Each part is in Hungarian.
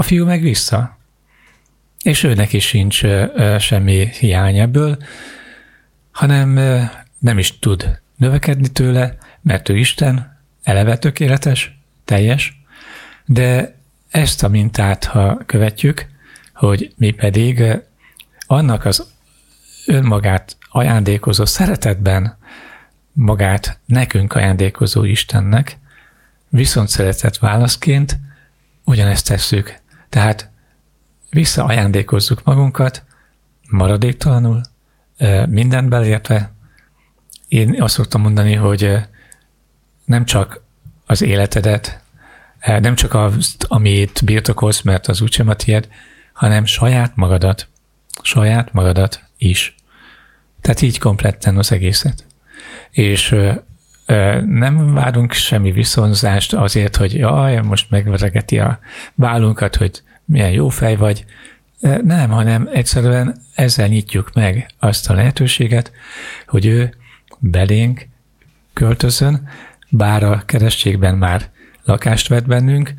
fiú meg vissza. És őnek is sincs semmi hiány ebből, hanem nem is tud növekedni tőle, mert ő Isten, eleve tökéletes, teljes, de ezt a mintát, ha követjük, hogy mi pedig annak az önmagát ajándékozó szeretetben magát nekünk ajándékozó Istennek viszont szeretett válaszként ugyanezt tesszük. Tehát visszaajándékozzuk magunkat maradéktalanul, mindent beleértve. Én azt szoktam mondani, hogy nem csak az életedet, nem csak azt, amit birtokolsz, mert az úgysem a tiéd, hanem saját magadat is. Tehát így kompletten az egészet. És nem várunk semmi viszonzást azért, hogy jaj, most megveregeti a vállunkat, hogy milyen jó fej vagy. Nem, hanem egyszerűen ezzel nyitjuk meg azt a lehetőséget, hogy ő belénk költözön, bár a keresztségben már lakást vett bennünk,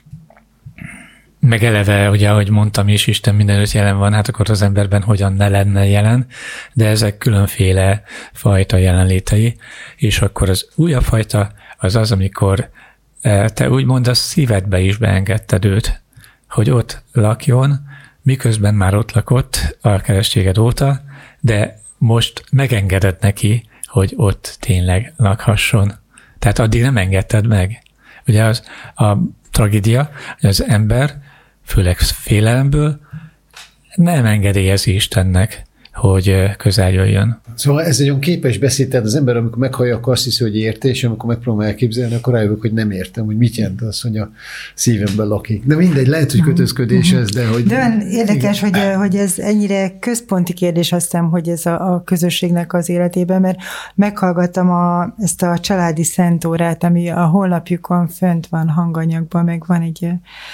meg eleve, ugye, ahogy mondtam is, Isten mindenütt jelen van, hát akkor az emberben hogyan ne lenne jelen, de ezek különféle fajta jelenlétei, és akkor az újabb fajta az az, amikor te úgymond a szívedbe is beengedted őt, hogy ott lakjon, miközben már ott lakott a keresztséged óta, de most megengeded neki, hogy ott tényleg lakhasson. Tehát addig nem engedted meg. Ugye az a tragédia, hogy az ember, főleg félelemből nem engedélyezi Istennek, hogy közel jöjjön. Szóval ez egy olyan képes beszéd, tehát az ember, amikor meghallja, akkor azt hiszi, hogy érti, és amikor megpróbál elképzelni, akkor rájövök, hogy nem értem, hogy mit jelent az, hogy a szívemben lakik. De mindegy, lehet, hogy kötözködés ez, de hogy... De olyan érdekes, hogy ez ennyire központi kérdés, azt hiszem, hogy ez a közösségnek az életében, mert meghallgattam ezt a családi szentórát, ami a honlapjukon fönt van hanganyagban, meg van egy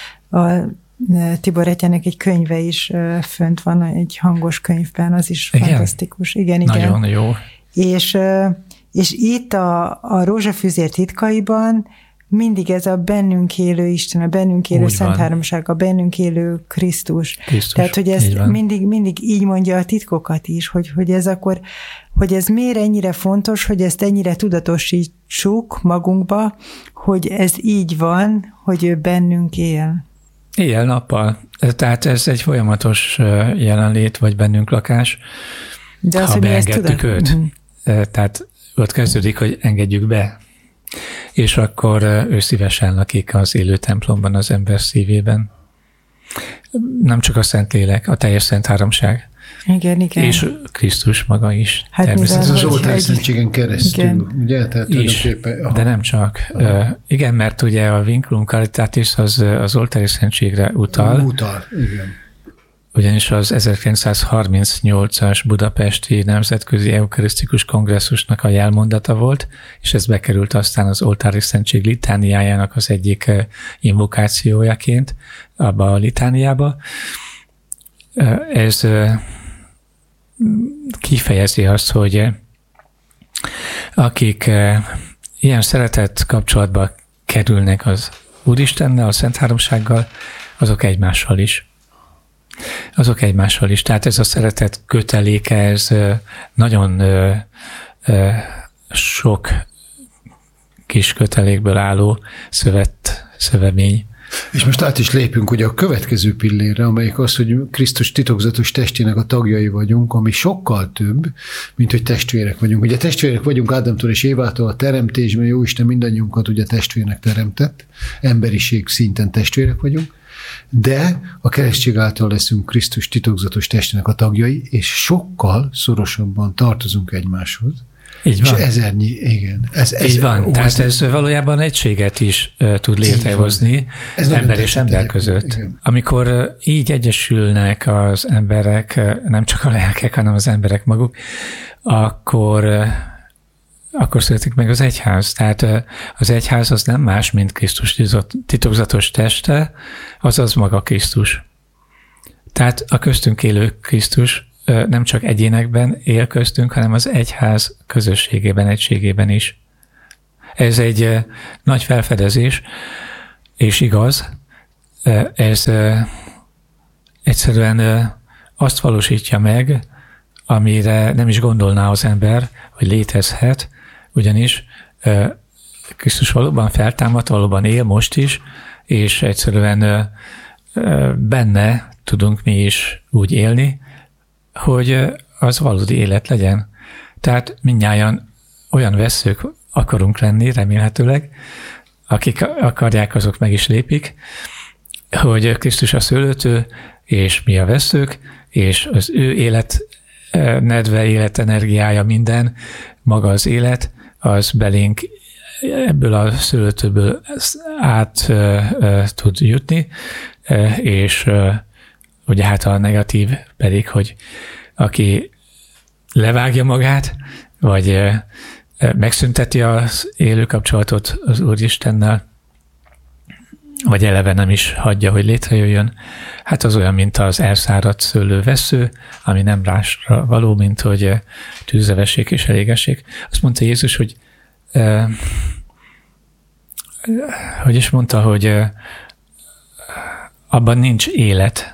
Tibor Etyának egy könyve is fönt van, egy hangos könyvben, az is igen? Fantasztikus. Igen. Nagyon jó. És itt a rózsafűzér titkaiban mindig ez a bennünk élő Isten, a bennünk élő Szent Háromság, a bennünk élő Krisztus. Tehát, hogy ezt mindig így mondja a titkokat is, hogy ez akkor, hogy ez miért ennyire fontos, hogy ezt ennyire tudatosítsuk magunkba, hogy ez így van, hogy ő bennünk él. Éjjel-nappal. Tehát ez egy folyamatos jelenlét, vagy bennünk lakás. De az, ha beengedtük őt. Tehát ott kezdődik, hogy engedjük be. És akkor ő szívesen lakik az élő templomban, az ember szívében. Nem csak a Szentlélek, a teljes Szent Háromság. Igen. És Krisztus maga is. Hát természetesen. Az oltári szentségen keresztül, igen. Ugye? Tehát is, de nem csak. Igen, mert ugye a vinculum caritatis az oltári szentségre utal. Igen. Ugyanis az 1938-as budapesti nemzetközi eukarisztikus kongresszusnak a jelmondata volt, és ez bekerült aztán az oltári szentség litániájának az egyik invokációjaként abba a litániába. Ez kifejezi azt, hogy akik ilyen szeretett kapcsolatba kerülnek az Úristennel, a Szent Háromsággal, azok egymással is. Tehát ez a szeretet köteléke, ez nagyon sok kis kötelékből álló szövemény. És most át is lépünk ugye a következő pillérre, amelyik az, hogy Krisztus titokzatos testének a tagjai vagyunk, ami sokkal több, mint hogy testvérek vagyunk. Ugye testvérek vagyunk Ádámtól és Évától a teremtésben, Jóisten mindannyiunkat ugye testvérnek teremtett, emberiség szinten testvérek vagyunk, de a keresztség által leszünk Krisztus titokzatos testének a tagjai, és sokkal szorosabban tartozunk egymáshoz. Így van. És ezernyi, igen. Így van, tehát ez valójában egységet is tud létrehozni ember és ember között. Igen. Amikor így egyesülnek az emberek, nem csak a lelkek, hanem az emberek maguk, akkor születik meg az egyház. Tehát az egyház az nem más, mint Krisztus titokzatos teste, azaz maga Krisztus. Tehát a köztünk élő Krisztus nem csak egyénekben él köztünk, hanem az egyház közösségében, egységében is. Ez egy nagy felfedezés, és igaz, ez egyszerűen azt valósítja meg, amire nem is gondolná az ember, hogy létezhet, ugyanis Krisztus valóban feltámadt, valóban él most is, és egyszerűen benne tudunk mi is úgy élni, hogy az valódi élet legyen. Tehát mindnyájan olyan vesszők akarunk lenni, remélhetőleg, akik akarják, azok meg is lépik, hogy Krisztus a szőlőtő, és mi a vesszők, és az ő élet nedve, életenergiája minden, maga az élet, az belénk ebből a szőlőtőből át tud jutni, és ugye hát a negatív pedig, hogy aki levágja magát, vagy megszünteti az élő kapcsolatot az Úristennel, vagy eleve nem is hagyja, hogy létrejöjjön, hát az olyan, mint az elszáradt szőlővessző, ami nem rásra való, mint hogy tűzre vessék és elégessék. Azt mondta Jézus, hogy is mondta, hogy abban nincs élet,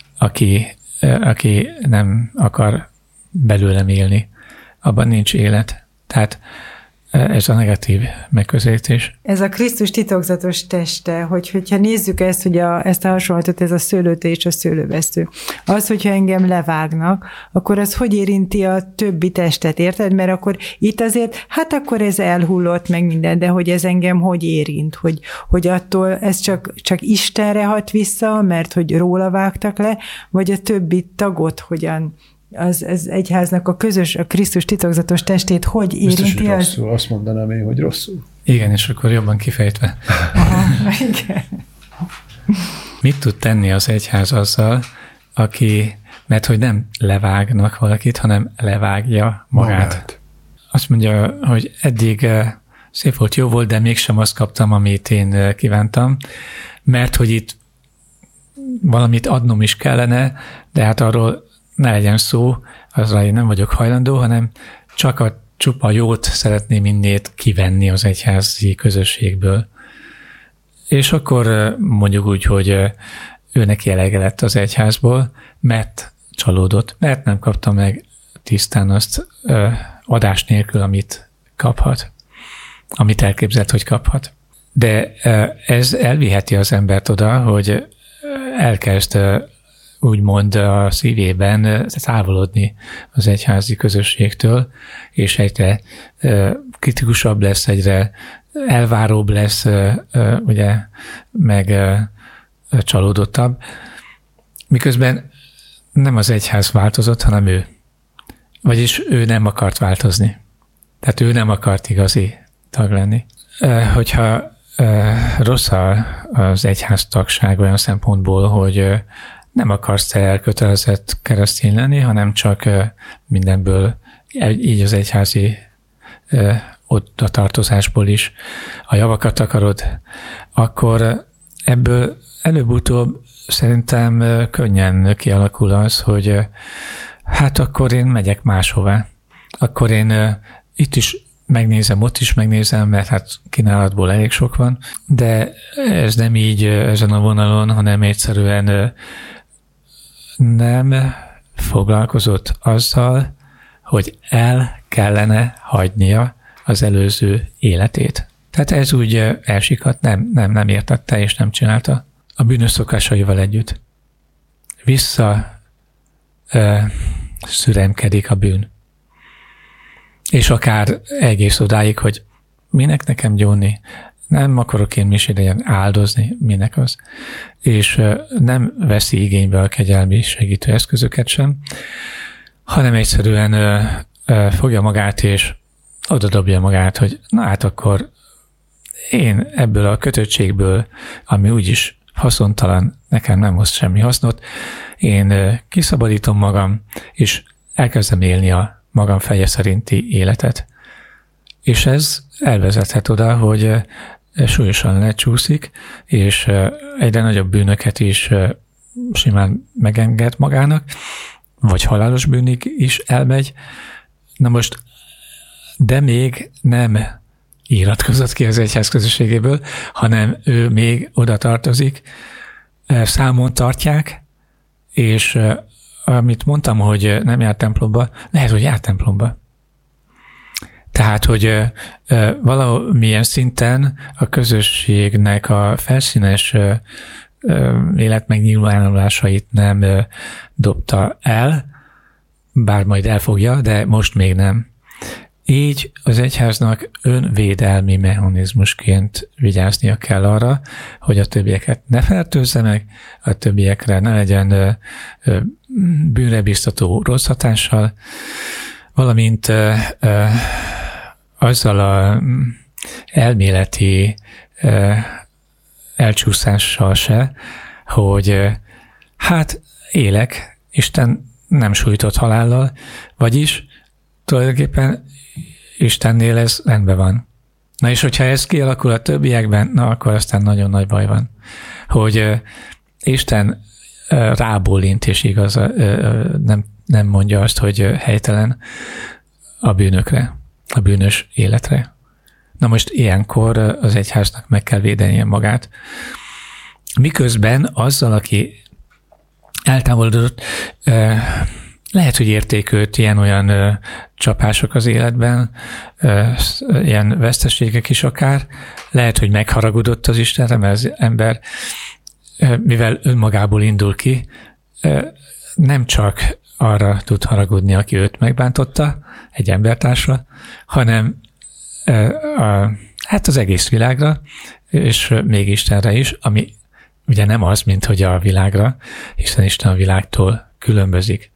aki nem akar belőlem élni. Abban nincs élet. Tehát ez a megközelítés. Ez a Krisztus titokzatos teste, hogyha nézzük ezt, hogy ezt a hasonlatot, ez a szőlőtő és a szőlővesztő. Az, hogyha engem levágnak, akkor az hogy érinti a többi testet, érted? Mert akkor itt azért, hát akkor ez elhullott meg minden, de hogy ez engem hogy érint? Hogy attól ez csak Istenre hat vissza, mert hogy róla vágtak le, vagy a többi tagot hogyan az egyháznak a közös, a Krisztus titokzatos testét hogy érinti? Biztos, hogy rosszul, azt mondanám én, hogy rosszul. Igen, és akkor jobban kifejtve. Aha, igen. Mit tud tenni az egyház azzal, mert hogy nem levágnak valakit, hanem levágja magát. Azt mondja, hogy eddig szép volt, jó volt, de mégsem azt kaptam, amit én kívántam, mert hogy itt valamit adnom is kellene, de hát arról ne legyen szó, azra én nem vagyok hajlandó, hanem csak csupa jót szeretném innét kivenni az egyházi közösségből. És akkor mondjuk úgy, hogy ő neki elege lett az egyházból, mert csalódott, mert nem kapta meg tisztán azt adás nélkül, amit kaphat, amit elképzelt, hogy kaphat. De ez elviheti az embert oda, hogy elkezd úgymond a szívében távolodni az egyházi közösségtől, és egyre kritikusabb lesz, egyre elváróbb lesz, ugye, meg csalódottabb. Miközben nem az egyház változott, hanem ő. Vagyis ő nem akart változni. Tehát ő nem akart igazi tag lenni. Hogyha rossz az egyház tagság olyan szempontból, hogy nem akarsz te elkötelezett keresztény lenni, hanem csak mindenből, így az egyházi ott a tartozásból is a javakat akarod, akkor ebből előbb-utóbb szerintem könnyen kialakul az, hogy hát akkor én megyek máshová. Akkor én itt is megnézem, ott is megnézem, mert hát kínálatból elég sok van, de ez nem így ezen a vonalon, hanem egyszerűen nem foglalkozott azzal, hogy el kellene hagynia az előző életét. Tehát ez úgy elsikadt, nem értette és nem csinálta. A bűnös szokásaival együtt. Szüremkedik a bűn. És akár egész odáig, hogy minek nekem gyónni, nem akarok én is idején áldozni, minek az. És nem veszi igénybe a kegyelmi segítő eszközöket sem, hanem egyszerűen fogja magát és odadobja magát, hogy na hát akkor én ebből a kötöttségből, ami úgyis haszontalan, nekem nem hoz semmi hasznot, én kiszabadítom magam, és elkezdem élni a magam feje szerinti életet. És ez elvezethet oda, hogy súlyosan lecsúszik, és egyre nagyobb bűnöket is simán megenged magának, vagy halálos bűnig is elmegy. Na most, de még nem iratkozott ki az egyház közösségéből, hanem ő még oda tartozik, számon tartják, és amit mondtam, hogy nem jár templomba, lehet, hogy jár templomba. Tehát, hogy valamilyen szinten a közösségnek a felszínes életmegnyilvánulásait nem dobta el, bár majd elfogja, de most még nem. Így az egyháznak önvédelmi mechanizmusként vigyáznia kell arra, hogy a többieket ne fertőzze meg, a többiekre ne legyen bűnre biztató rossz hatással, valamint azzal a elméleti elcsúszással se, hogy hát élek, Isten nem sújtott halállal, vagyis tulajdonképpen Istennél ez rendben van. Na és hogyha ez kialakul a többiekben, na akkor aztán nagyon nagy baj van. Hogy Isten rábólint, és igaz, nem mondja azt, hogy helytelen a bűnökre, a bűnös életre. Na most ilyenkor az egyháznak meg kell védenie magát. Miközben azzal, aki eltávolodott, lehet, hogy érték ilyen-olyan csapások az életben, ilyen veszteségek is akár, lehet, hogy megharagudott az Istenre, mert az ember, mivel önmagából indul ki, nem csak arra tud haragudni, aki őt megbántotta, egy embertársra, hanem hát az egész világra, és még Istenre is, ami ugye nem az, mint hogy a világra, hiszen Isten a világtól különbözik.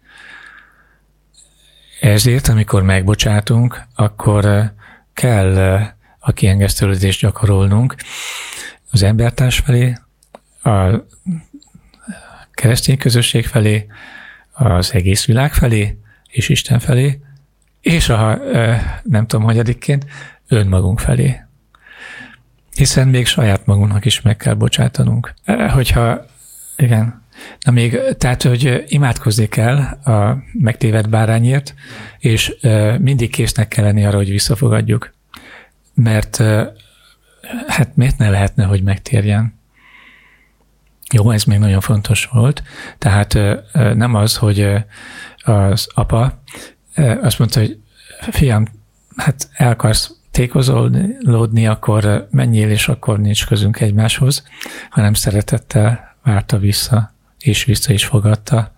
Ezért, amikor megbocsátunk, akkor kell a kiengesztelődést gyakorolnunk az embertárs felé, a keresztény közösség felé, az egész világ felé, és Isten felé, és nem tudom, hanyadikként, önmagunk felé. Hiszen még saját magunknak is meg kell bocsátanunk. Igen. Na még, tehát, hogy imádkozni kell a megtévedt bárányért, és mindig késznek kell lenni arra, hogy visszafogadjuk. Mert hát miért ne lehetne, hogy megtérjen? Jó, ez még nagyon fontos volt. Tehát nem az, hogy az apa azt mondta, hogy fiam, hát el akarsz tékozolódni, akkor menjél, és akkor nincs közünk egymáshoz, hanem szeretettel várta vissza, és vissza is fogadta.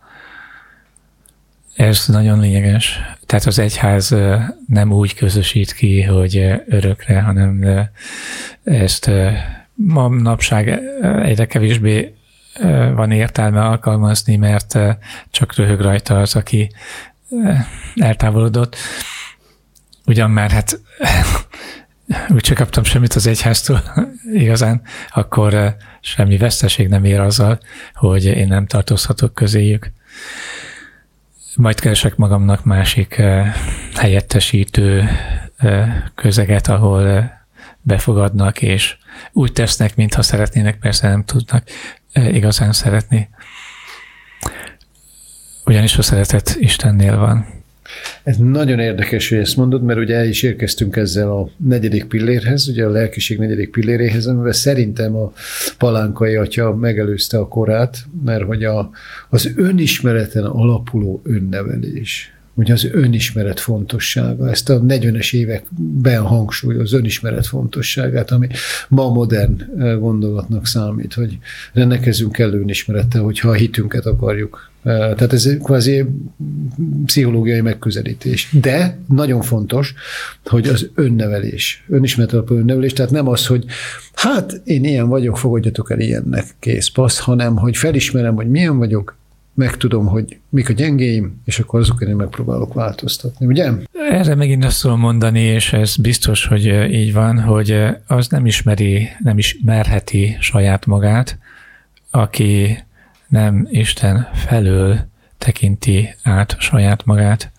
Ez nagyon lényeges. Tehát az egyház nem úgy közösít ki, hogy örökre, hanem ezt manapság egyre kevésbé van értelme alkalmazni, mert csak röhög rajta az, aki eltávolodott. Ugyan már hát úgyse kaptam semmit az egyháztól igazán, akkor semmi veszteség nem ér azzal, hogy én nem tartozhatok közéjük. Majd keresek magamnak másik helyettesítő közeget, ahol befogadnak, és úgy tesznek, mintha szeretnének, persze nem tudnak igazán szeretni. Ugyanis a szeretet Istennél van. Ez nagyon érdekes, hogy ezt mondod, mert ugye el is érkeztünk ezzel a 4. pillérhez, ugye a lelkiség 4. pilléréhez, amivel szerintem a Palánkai atya megelőzte a korát, mert hogy az önismereten alapuló önnevelés, ugye az önismeret fontossága, ezt a 40-es években hangsúlyos az önismeret fontosságát, ami ma modern gondolatnak számít, hogy rendelkezünk kellő önismerettel, hogyha a hitünket akarjuk. Tehát ez kvázi pszichológiai megközelítés. De nagyon fontos, hogy az önnevelés, önismeret alapú önnevelés, tehát nem az, hogy hát én ilyen vagyok, fogadjatok el ilyennek, kész, passz, hanem hogy felismerem, hogy milyen vagyok, megtudom, hogy mik a gyengéim, és akkor azokon én megpróbálok változtatni, ugye? Erre megint azt tudom mondani, és ez biztos, hogy így van, hogy az nem ismerheti saját magát, aki nem Isten felől tekinti át saját magát,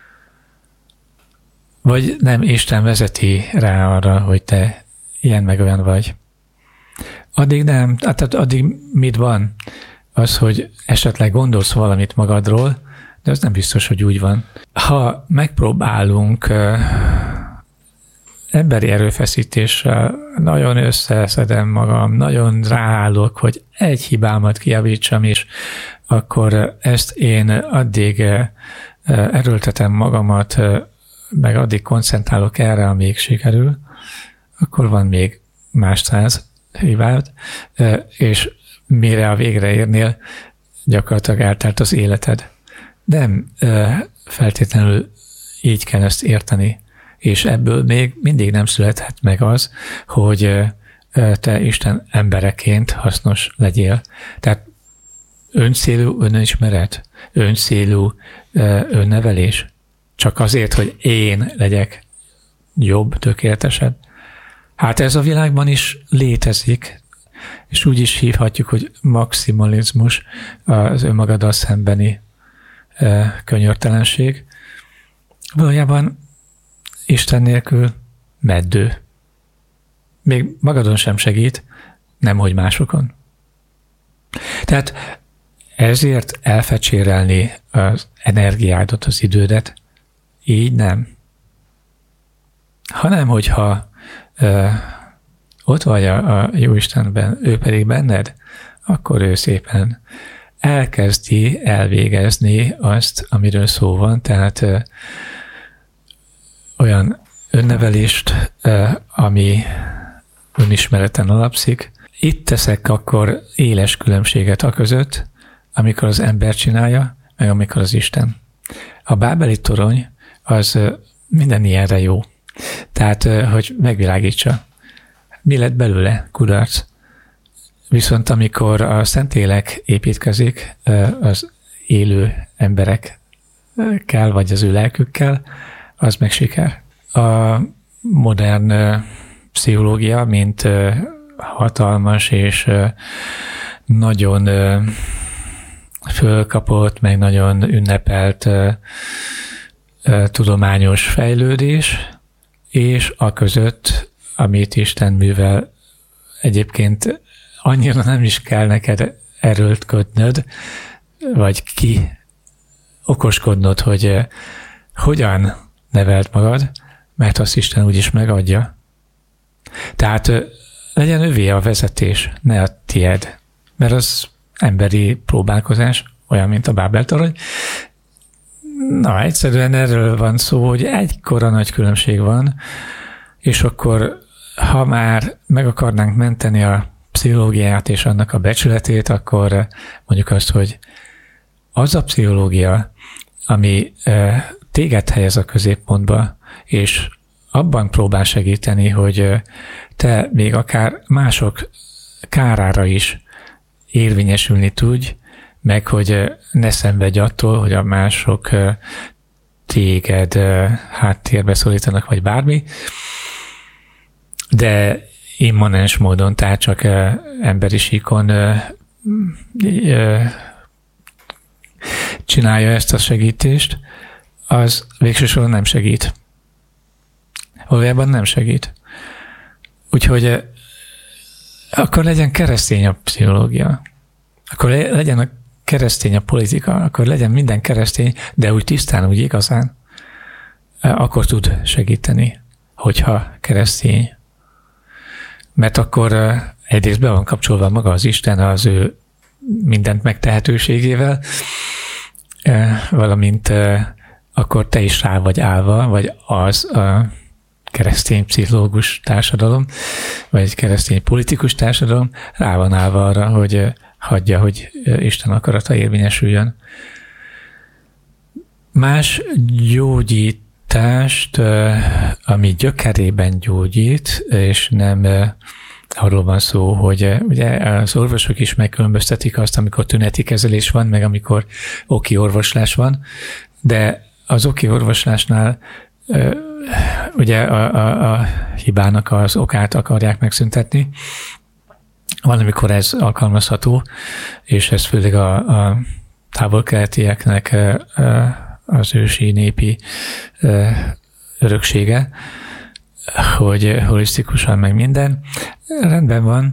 vagy nem Isten vezeti rá arra, hogy te ilyen meg olyan vagy. Addig nem, tehát addig mit van? Az, hogy esetleg gondolsz valamit magadról, de az nem biztos, hogy úgy van. Ha megpróbálunk emberi erőfeszítéssel nagyon összeszedem magam, nagyon ráállok, hogy egy hibámat kijavítsam, és akkor ezt én addig erőltetem magamat, meg addig koncentrálok erre, amíg sikerül, akkor van még más 100 hibád, és mire a végre érnél, gyakorlatilag eltelt az életed. Nem feltétlenül így kell ezt érteni, és ebből még mindig nem születhet meg az, hogy te Isten embereként hasznos legyél. Tehát öncélú önismeret, öncélú önnevelés, csak azért, hogy én legyek jobb, tökéletesebb. Hát ez a világban is létezik, és úgy is hívhatjuk, hogy maximalizmus, az önmagaddal szembeni könyörtelenség. Valójában Isten nélkül meddő. Még magadon sem segít, nemhogy másokon. Tehát ezért elfecsérelni az energiádat, az idődet, így nem. Hanem, hogyha ott vagy a Jóistenben, ő pedig benned, akkor ő szépen elkezdi elvégezni azt, amiről szó van, tehát olyan önnevelést, ami önismereten alapszik. Itt teszek akkor éles különbséget a között, amikor az ember csinálja, meg amikor az Isten. A bábeli torony az minden ilyenre jó. Tehát, hogy megvilágítsa. Mi lett belőle? Kudarc. Viszont amikor a Szentlélek építkezik az élő emberekkel, vagy az ő lelkükkel, az meg siker. A modern pszichológia, mint hatalmas és nagyon fölkapott, meg nagyon ünnepelt tudományos fejlődés, és a között, amit Isten művel, egyébként annyira nem is kell neked erőlködnöd, vagy okoskodnod, hogy hogyan neveld magad, mert azt Isten úgyis megadja. Tehát legyen övé a vezetés, ne a tied, mert az emberi próbálkozás, olyan, mint a Bábel-torony. Na, egyszerűen erről van szó, hogy egykora nagy különbség van, és akkor, ha már meg akarnánk menteni a pszichológiát és annak a becsületét, akkor mondjuk azt, hogy az a pszichológia, ami téged helyez a középpontba, és abban próbál segíteni, hogy te még akár mások kárára is érvényesülni tudj, meg hogy ne szenvedj attól, hogy a mások téged háttérbe szorítanak, vagy bármi, de immanens módon, tehát csak emberi síkon csinálja ezt a segítést, az végső soron nem segít. Valójában nem segít. Úgyhogy akkor legyen keresztény a pszichológia, akkor legyen a keresztény a politika, akkor legyen minden keresztény, de úgy tisztán, úgy igazán, akkor tud segíteni, hogyha keresztény. Mert akkor egyrészt be van kapcsolva maga az Isten az ő mindent megtehetőségével, valamint akkor te is rá vagy állva, vagy az a keresztény pszichológus társadalom, vagy keresztény politikus társadalom rá van állva arra, hogy hagyja, hogy Isten akarata érvényesüljön. Más gyógyítást, ami gyökerében gyógyít, és nem arról van szó, hogy ugye az orvosok is megkülönböztetik azt, amikor tüneti kezelés van, meg amikor oki orvoslás van, de az oki orvoslásnál ugye a hibának az okát akarják megszüntetni. Van, amikor ez alkalmazható, és ez főleg a távol-keletieknek az ősi népi öröksége, hogy holisztikusan meg minden. Rendben van,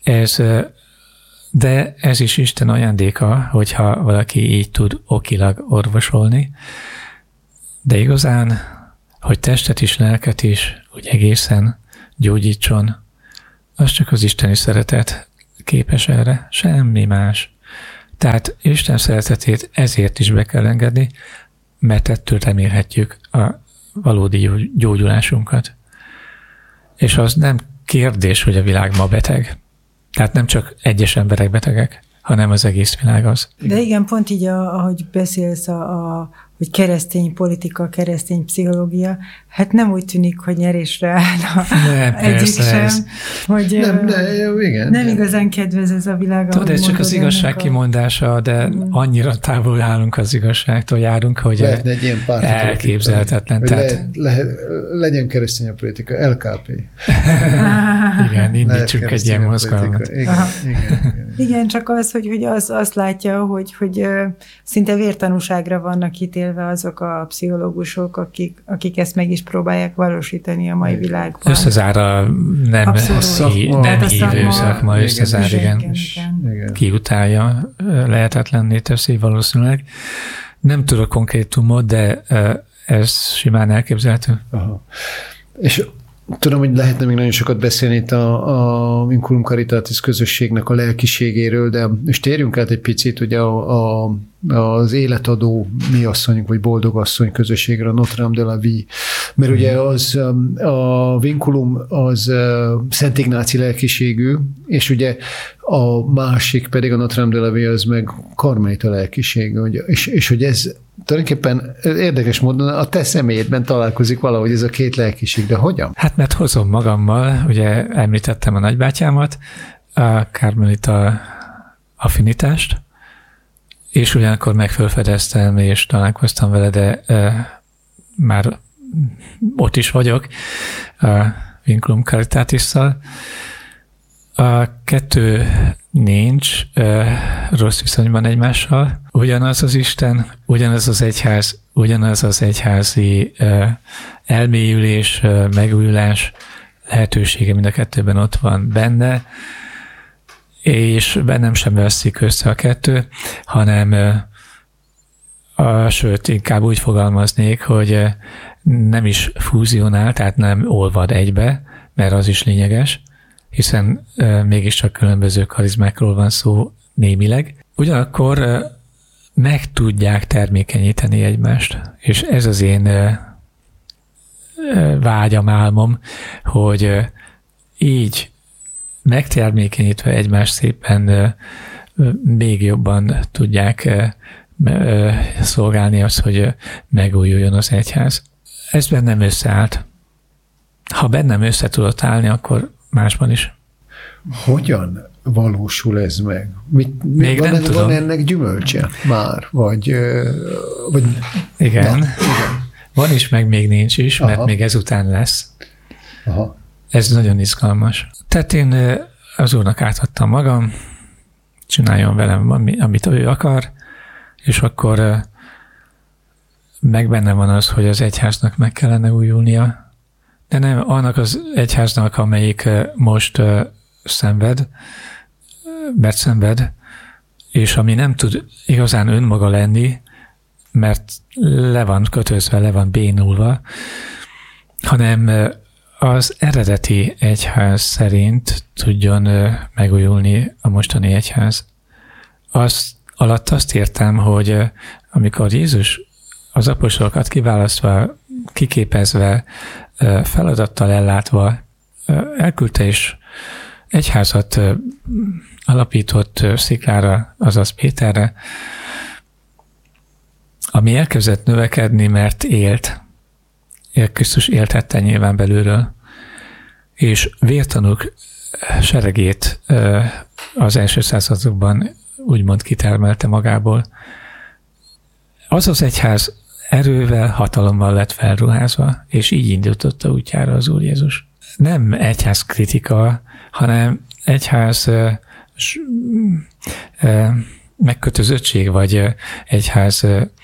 de ez is Isten ajándéka, hogyha valaki így tud okilag orvosolni, de igazán hogy testet is, lelket is úgy egészen gyógyítson, az csak az isteni szeretet képes erre, semmi más. Tehát Isten szeretetét ezért is be kell engedni, mert ettől remélhetjük a valódi gyógyulásunkat. És az nem kérdés, hogy a világ ma beteg. Tehát nem csak egyes emberek betegek, hanem az egész világ az. De igen, pont így, ahogy beszélsz, hogy keresztény politika, keresztény pszichológia, hát nem úgy tűnik, hogy nyerésre állna egyik sem, hogy nem igazán kedvez ez a világ. Tudod, ez csak az igazság kimondása, de annyira távol állunk az igazságtól, járunk, hogy elképzelhetetlen. Legyen keresztény a politika, LKP. Igen, indítsuk egy ilyen mozgalmat. Igen, csak az, hogy azt látja, hogy szinte vértanúságra vannak ítélve azok a pszichológusok, akik ezt meg is próbálják valósítani a mai világban. Összezár a nem hívő szakma, összezár, igen. Kiutálja, lehetetlenné teszi valószínűleg. Nem tudok konkrétumot, de ez simán elképzelhető. Aha. És tudom, hogy lehetne még nagyon sokat beszélni itt a Vinculum Caritatis közösségnek a lelkiségéről, de most térjünk át egy picit ugye az életadó mi asszonyunk, vagy boldog asszony közösségre, a Notre Dame de la Vie. Mert ugye a Vinculum az Szent Ignáci lelkiségű, és ugye a másik pedig a Notre Dame de la Vie az meg karmelita lelkiségű. És hogy ez tulajdonképpen érdekes módon a te személyedben találkozik valahogy ez a két lelkiség, de hogyan? Hát mert hozom magammal, ugye említettem a nagybátyámat, a karmelita affinitást, és ugyanakkor megfölfedeztem, és találkoztam vele, de már ott is vagyok, a Vinculum Caritatisszal. A kettő nincs rossz viszonyban egymással. Ugyanaz az Isten, ugyanaz az egyház, ugyanaz az egyházi elmélyülés, megújulás lehetősége mind a kettőben ott van benne, és bennem sem veszik össze a kettő, hanem sőt, inkább úgy fogalmaznék, hogy nem is fúzionál, tehát nem olvad egybe, mert az is lényeges, hiszen mégiscsak különböző karizmákról van szó némileg. Ugyanakkor meg tudják termékenyíteni egymást, és ez az én vágyam, álmom, hogy így megtermékenyítve egymást szépen még jobban tudják szolgálni azt, hogy megújuljon az egyház. Ez bennem összeállt. Ha bennem össze tudott állni, akkor másban is. Hogyan valósul ez meg? Még nem tudom. Van ennek gyümölcse már? Vagy igen. Van is, meg még nincs is, mert még ezután lesz. Aha. Ez nagyon izgalmas. Tehát én az Úrnak átadtam magam, csináljon velem, amit ő akar, és akkor meg benne van az, hogy az egyháznak meg kellene újulnia, de nem annak az egyháznak, amelyik most szenved, és ami nem tud igazán önmaga lenni, mert le van kötözve, le van bénulva, hanem az eredeti egyház szerint tudjon megújulni a mostani egyház. Alatt azt értem, hogy amikor Jézus az apostolokat kiválasztva, kiképezve, feladattal ellátva elküldte és egyházat alapított Sziklára, azaz Péterre, ami elkezdett növekedni, mert élt. Krisztus éltette nyilván belülről, és vértanúk seregét az első századokban úgymond kitermelte magából. Az az egyház erővel, hatalommal lett felruházva, és így indította útjára az Úr Jézus. Nem egyház kritika, hanem egyház megkötözöttség, vagy egyház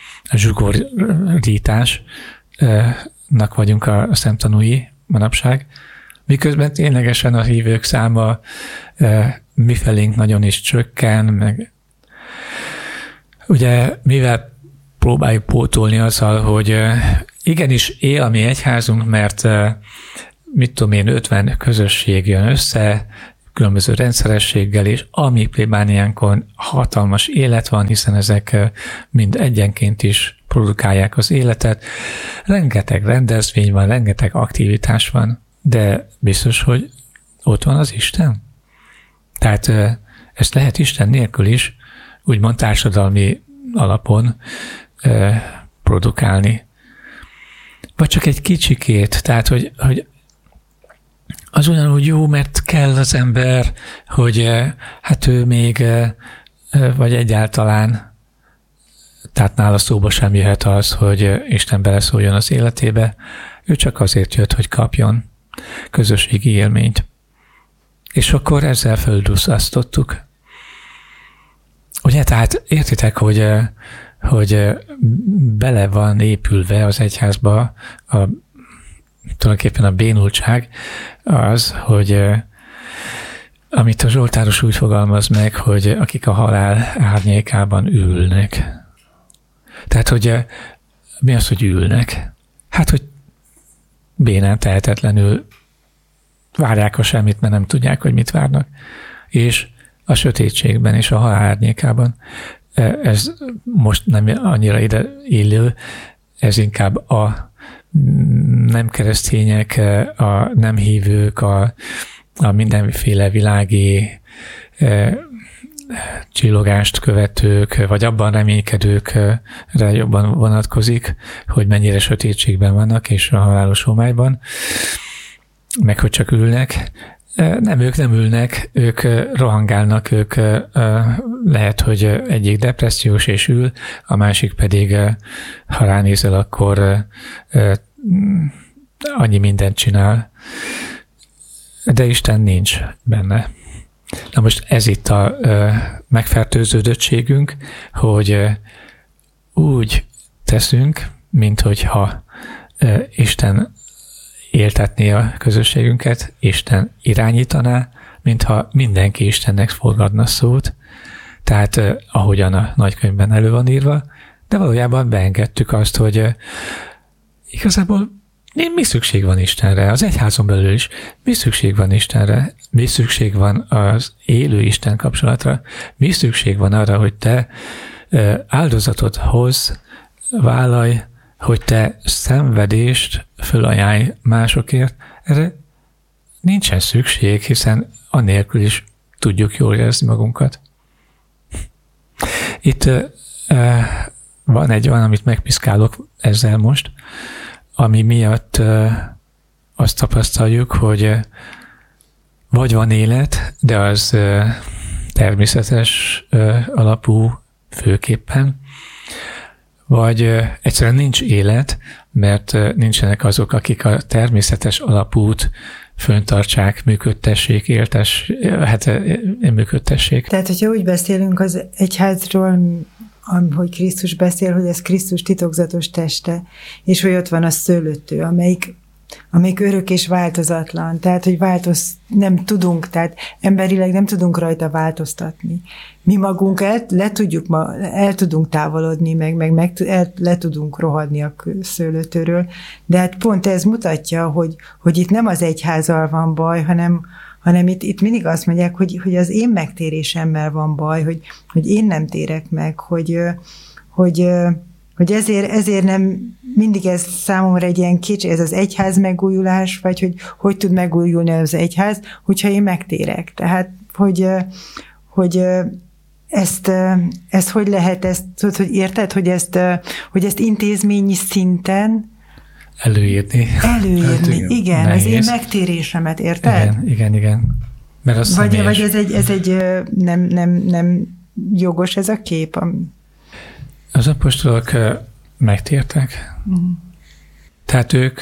zsugorításnak vagyunk a szemtanúi manapság, miközben ténylegesen a hívők száma mifelénk nagyon is csökken, meg ugye mivel próbáljuk pótolni azzal, hogy igenis él a mi egyházunk, mert 50 közösség jön össze, különböző rendszerességgel, és a mi plébániánkon hatalmas élet van, hiszen ezek mind egyenként is produkálják az életet. Rengeteg rendezvény van, rengeteg aktivitás van, de biztos, hogy ott van az Isten. Tehát ezt lehet Isten nélkül is, úgymond társadalmi alapon produkálni. Vagy csak egy kicsikét, tehát, hogy az ugyanúgy jó, mert kell az ember, hogy hát ő még, vagy egyáltalán, tehát nála szóba sem jöhet az, hogy Isten beleszóljon az életébe, ő csak azért jött, hogy kapjon közösségi élményt. És akkor ezzel földúszasztottuk. Ugye, tehát értitek, hogy bele van épülve az egyházba tulajdonképpen a bénultság az, hogy amit a Zsoltáros úgy fogalmaz meg, hogy akik a halál árnyékában ülnek. Tehát, hogy mi az, hogy ülnek? Hát, hogy bénán tehetetlenül várják a semmit, mert nem tudják, hogy mit várnak. És a sötétségben és a halál árnyékában. Ez most nem annyira ide illő, ez inkább a nem keresztények, a nem hívők, a mindenféle világi csillogást követők, vagy abban reménykedőkre jobban vonatkozik, hogy mennyire sötétségben vannak, és a halálos homályban, meg hogy csak ülnek. Nem, ők nem ülnek, ők rohangálnak, ők lehet, hogy egyik depressziós és ül, a másik pedig, ha ránézel, akkor annyi mindent csinál, de Isten nincs benne. Na most ez itt a megfertőződöttségünk, hogy úgy teszünk, minthogyha Isten éltetné a közösségünket, Isten irányítaná, mintha mindenki Istennek fogadna szót, tehát ahogyan a nagykönyvben elő van írva, de valójában beengedtük azt, hogy igazából mi szükség van Istenre, az egyházon belül is, mi szükség van Istenre, mi szükség van az élő Isten kapcsolatra, mi szükség van arra, hogy te áldozatot hozz, vállalj, hogy te szenvedést fölajánlj másokért, erre nincsen szükség, hiszen anélkül is tudjuk jól érezni magunkat. Itt van egy olyan, amit megpiszkálok ezzel most, ami miatt azt tapasztaljuk, hogy vagy van élet, de az természetes alapú főképpen, vagy egyszerűen nincs élet, mert nincsenek azok, akik a természetes alapút föntartsák, működtessék, működtessék. Tehát, hogyha úgy beszélünk az egyházról, hogy Krisztus beszél, hogy ez Krisztus titokzatos teste, és hogy ott van a szőlőtő, amelyik örök és változatlan, tehát, hogy nem tudunk, tehát emberileg nem tudunk rajta változtatni. Mi magunk el tudunk távolodni, meg le tudunk rohadni a szőlőtőről, de hát pont ez mutatja, hogy itt nem az egyházzal van baj, hanem itt mindig azt mondják, hogy az én megtérésemmel van baj, hogy én nem térek meg, hogy ezért nem mindig ez számomra egy ilyen kicsi, ez az egyház megújulás, vagy hogy tud megújulni az egyház, hogyha én megtérek. Tehát, hogy ezt hogy lehet, hogy érted, hogy ezt intézményi szinten Előírni, hát igen, nehéz. Az én megtérésemet, érted? Igen. Mert az vagy ez egy nem jogos ez a kép? Az apostolok megtértek. Tehát ők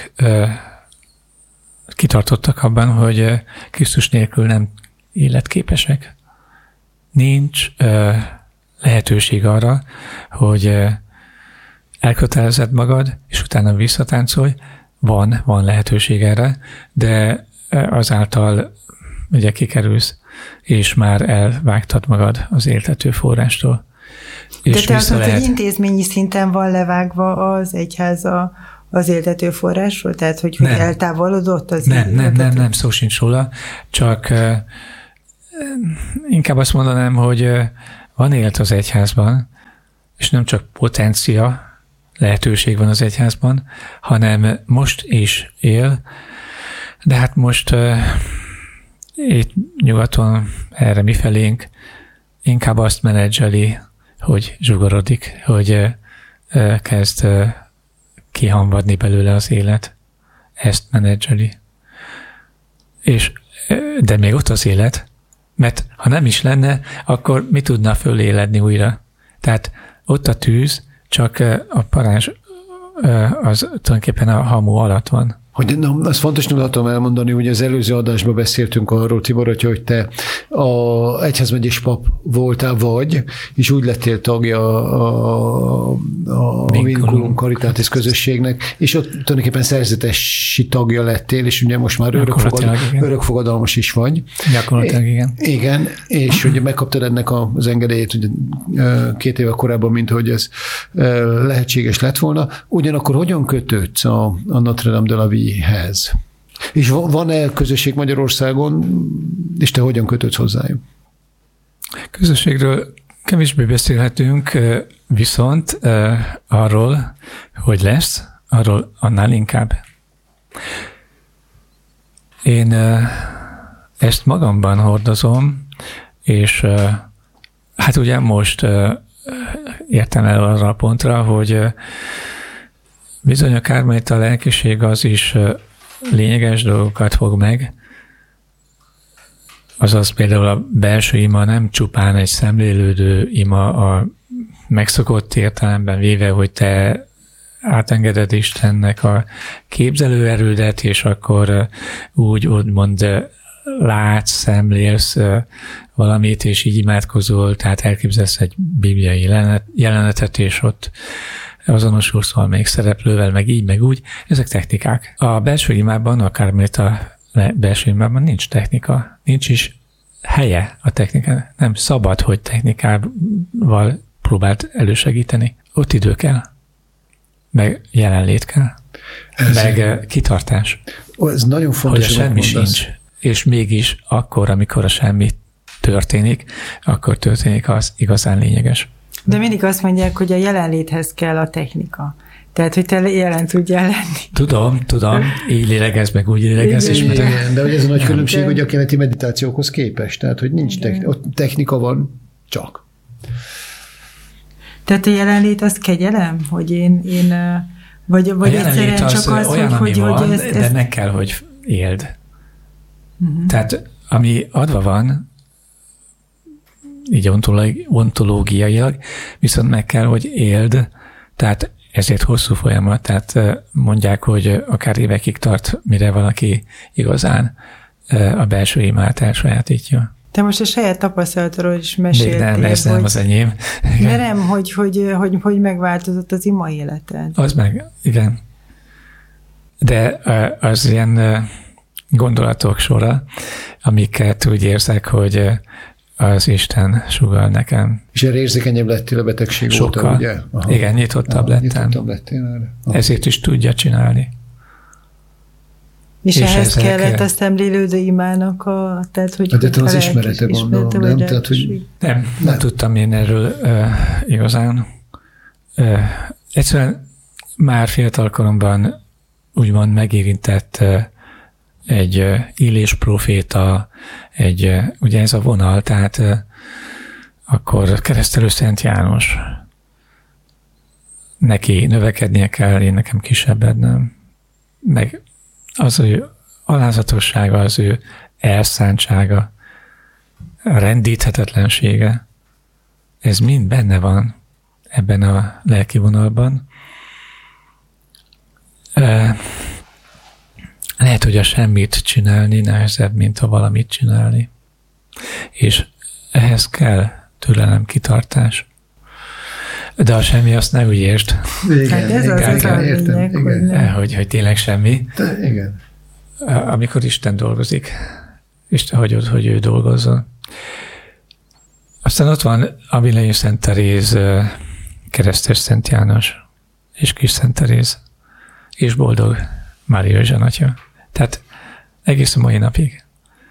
kitartottak abban, hogy Krisztus nélkül nem életképesek. Nincs lehetőség arra, hogy elkötelezed magad, és utána visszatáncolj. Van lehetőség erre, de azáltal ugye kikerülsz, és már elvágtad magad az éltető forrástól. De te azt mondod, hogy intézményi szinten van levágva az egyház a az éltető forrásról? Tehát, hogy eltávolodott az Nem, szó sincs róla, csak inkább azt mondanám, hogy van élet az egyházban, és nem csak potencia, lehetőség van az egyházban, hanem most is él, de hát most itt nyugaton, erre mifelénk inkább azt menedzseli, hogy zsugorodik, hogy kezd kihamvadni belőle az élet. Ezt menedzseli. De még ott az élet, mert ha nem is lenne, akkor mi tudna föléledni újra? Tehát ott a tűz, csak a parázs az tulajdonképpen a hamu alatt van. Hogy azt fontosnak tartom elmondani, hogy az előző adásban beszéltünk arról, Tibor, hogy te a egyházmegyés pap voltál vagy, és úgy lettél tagja a Vinculum Caritatis közösségnek, és ott tulajdonképpen szerzetesi tagja lettél, és ugye most már örökfogadalmas is vagy. Gyakorlatilag igen. Igen, és ugye megkaptad ennek az engedélyét ugye 2 éve korábban, mint hogy ez lehetséges lett volna. Ugyanakkor hogyan kötődsz a Notre Dame de la Vie-hez? És van-e közösség Magyarországon, és te hogyan kötődsz hozzájuk? Közösségről kevésbé beszélhetünk, viszont arról, hogy lesz, arról annál inkább. Én ezt magamban hordozom, és hát ugye most értem el arra a pontra, hogy bizony a kármelita lelkiség az is lényeges dolgokat fog meg. Azaz például a belső ima nem csupán egy szemlélődő ima a megszokott értelemben véve, hogy te átengeded Istennek a képzelőerődet, és akkor úgy úgymond látsz, szemlélsz valamit, és így imádkozol, tehát elképzelsz egy bibliai jelenetet, és ott azonosulsz valamelyik szereplővel, meg így, meg úgy. Ezek technikák. A belső imában, a kármelita belső imában nincs technika. Nincs is helye a technikán. Nem szabad, hogy technikával próbált elősegíteni. Ott idő kell. Meg jelenlét kell. Meg kitartás. Ez nagyon fontos, hogy a semmi sincs. És mégis akkor, amikor a semmi történik, akkor történik az igazán lényeges. De mindig azt mondják, hogy a jelenléthez kell a technika. Tehát, hogy te jelen tudjál lenni. Tudom. Így lélegez, meg úgy lélegez. Igen, de hogy ez a nagy különbség, hogy a keleti meditációkhoz képest. Tehát, hogy nincs technika van csak. Tehát a jelenlét az kegyelem? Hogy én vagy egyszerűen csak az, olyan, hogy van, ezt... De meg kell, hogy éld. Uh-huh. Tehát, ami adva van, így ontológiailag, viszont meg kell, hogy éld, tehát ezért hosszú folyamat, tehát mondják, hogy akár évekig tart, mire valaki igazán a belső imát elsajátítja. Te most a saját tapasztalatról is meséltél. Nem, ez nem az enyém. De nem, hogy megváltozott az ima életed. Az meg, igen. De az ilyen gondolatok sora, amiket úgy érzek, hogy az Isten sugall nekem. És erre érzékenyebb lettél a betegség sokkal. Óta, ugye? Aha. Igen, nyitottabb lettem. Ezért is tudja csinálni. És ehhez kellett a szemlélődő imának tehát, hogy... De te az ismerete gondolom, nem? Tehát, hogy... Nem tudtam én erről igazán. Egyszerűen már fiatalkoromban úgymond megérintett egy Illés próféta, ugye ez a vonal, tehát akkor Keresztelő Szent János. Neki növekednie kell, én nekem kisebbednem. Meg az ő alázatossága, az ő elszántsága, a rendíthetetlensége, ez mind benne van ebben a lelki vonalban. Lehet, hogy a semmit csinálni nehezebb, mint a valamit csinálni. És ehhez kell türelem, kitartás. De a semmi, azt ne úgy értsd. Hát ez az lényeg, hogy tényleg semmi. De, igen. Amikor Isten dolgozik. Isten hagyod, hogy ő dolgozzon. Aztán ott van Abilei Szent Teréz, Keresztes Szent János és Kis Szent Teréz. és boldog Mária Zsanatya. Tehát egész a mai napig.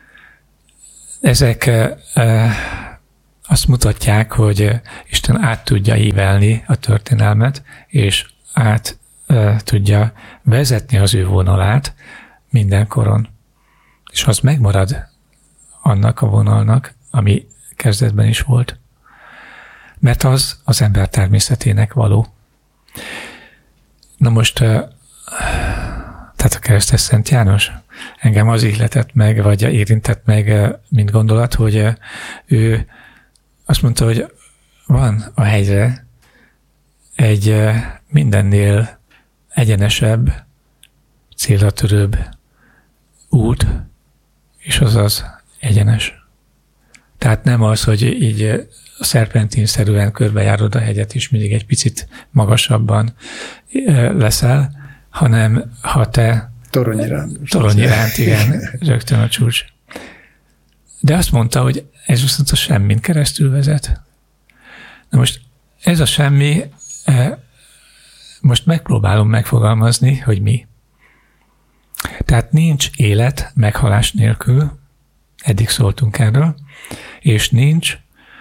Ezek azt mutatják, hogy Isten át tudja ívelni a történelmet, és át tudja vezetni az ő vonalát mindenkoron. És az megmarad annak a vonalnak, ami kezdetben is volt. Mert az ember természetének való. Na most, tehát a keresztes Szent János engem az ihletett meg, vagy érintett meg, mint gondolat, hogy ő azt mondta, hogy van a hegyre egy mindennél egyenesebb, célra törőbb út, és az egyenes. Tehát nem az, hogy így szerpentinszerűen körbejárod a hegyet, és mindig egy picit leszel, hanem ha te torony iránt, igen, rögtön a csúcs. De azt mondta, hogy ez viszont a semmin keresztül vezet. Na most ez a semmi, most megpróbálom megfogalmazni, hogy mi. Tehát nincs élet meghalás nélkül, eddig szóltunk erről, és nincs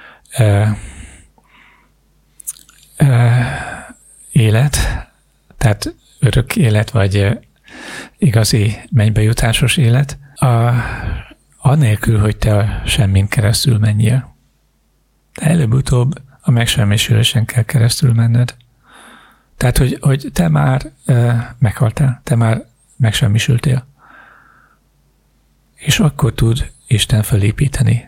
élet, tehát örök élet, vagy igazi mennybejutásos élet, anélkül, hogy te a semmin keresztül menjél. De előbb-utóbb a megsemmisülésen kell keresztül menned. Tehát, hogy te már meghaltál, te már megsemmisültél. És akkor tud Isten felépíteni.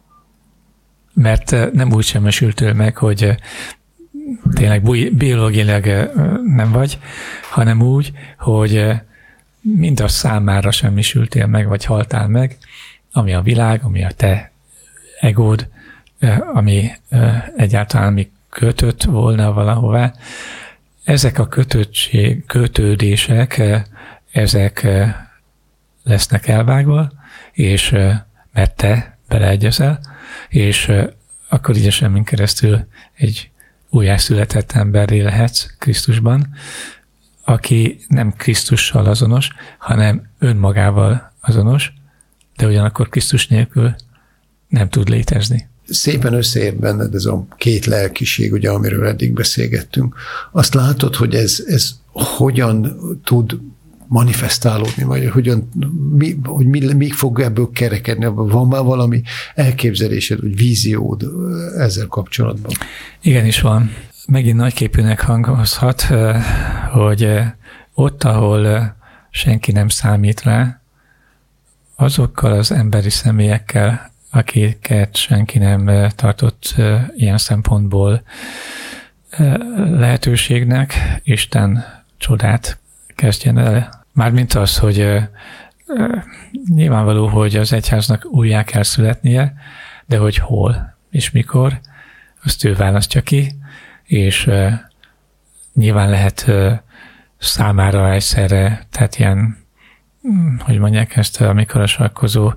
Mert nem úgy semmisültél meg, hogy tényleg biológiailag nem vagy, hanem úgy, hogy mindaz számára semmisültél meg, vagy haltál meg, ami a világ, ami a te egód, ami egyáltalán mi kötött volna valahová. Ezek a kötődések, ezek lesznek elvágva, és mert te beleegyezel, és akkor így a semmin keresztül egy újjászületett emberré lehetsz Krisztusban, aki nem Krisztussal azonos, hanem önmagával azonos, de ugyanakkor Krisztus nélkül nem tud létezni. Szépen összeér benned ez a két lelkiség, ugye, amiről eddig beszélgettünk. Azt látod, hogy ez hogyan tud manifestálódni, vagy mi fog ebből kerekedni? Van már valami elképzelésed, vagy víziód ezzel kapcsolatban? Igenis van. Megint nagyképűnek hangozhat, hogy ott, ahol senki nem számít rá, azokkal az emberi személyekkel, akiket senki nem tartott ilyen szempontból lehetőségnek, Isten csodát kezdjen el. Mármint az, hogy nyilvánvaló, hogy az egyháznak újjá kell születnie, de hogy hol és mikor, azt ő választja ki, és nyilván lehet számára egyszerre, tehát ilyen, hogy mondják ezt, amikor a sarkozó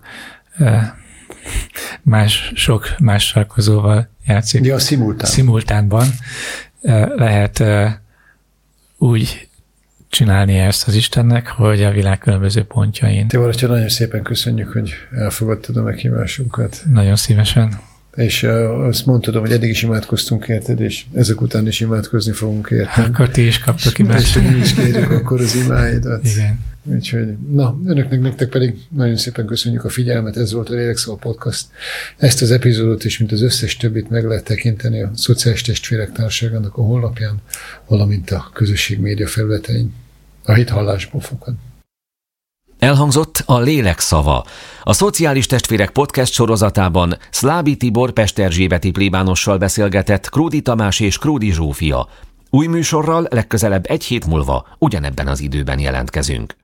sok más sarkozóval játszik. Ja, szimultánban lehet úgy csinálni ezt az Istennek, hogy a világ különböző pontjain. Tibor atya, nagyon szépen köszönjük, hogy elfogadtad a meghívásunkat. Nagyon szívesen. És azt mondtad, hogy eddig is imádkoztunk érted, és ezek után is imádkozni fogunk érted. Akkor ti is kaptok imádat. Mi is kérjük akkor az imáidat. Igen. Úgyhogy, nektek pedig nagyon szépen köszönjük a figyelmet, ez volt a Lélekszava Podcast. Ezt az epizódot is, mint az összes többit meg lehet tekinteni a Szociális Testvérek Társaságának a honlapján, valamint a közösség média felületein. A hit hallásból fakad. Elhangzott a Lélekszava. A Szociális Testvérek podcast sorozatában Szlábi Tibor pesterzsébeti plébánossal beszélgetett Kródi Tamás és Kródi Zsófia. Új műsorral legközelebb egy hét múlva ugyanebben az időben jelentkezünk.